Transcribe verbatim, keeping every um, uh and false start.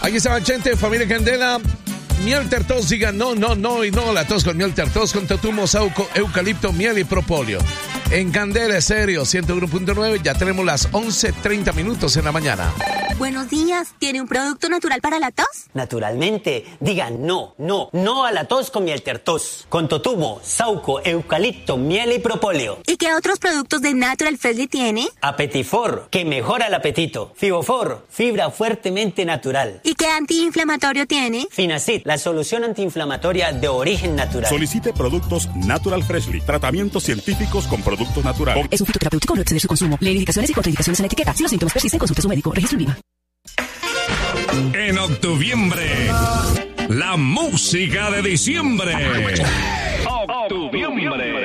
Aquí está Chente, familia Candela. Miel tertos, diga no, no, no y no la tos con miel tertos con totumo, sauco, eucalipto, miel y propóleo. En Candela Estéreo ciento uno punto nueve ya tenemos las once treinta minutos en la mañana. Buenos días, ¿tiene un producto natural para la tos? Naturalmente, diga no, no, no a la tos con miel tertos. Con totumo, sauco, eucalipto, miel y propóleo. ¿Y qué otros productos de Natural Freshly tiene? Apetifor, que mejora el apetito. Fibofor, fibra fuertemente natural. ¿Y qué antiinflamatorio tiene? Finacid, la solución antiinflamatoria de origen natural. Solicite productos Natural Freshly, tratamientos científicos con productos naturales. Es un fitoterapéutico, no exceder su consumo. Lee indicaciones y contraindicaciones en la etiqueta. Si los síntomas persisten, consulte a su médico. Registro en viva. En octuviembre, la música de diciembre. Octuviembre.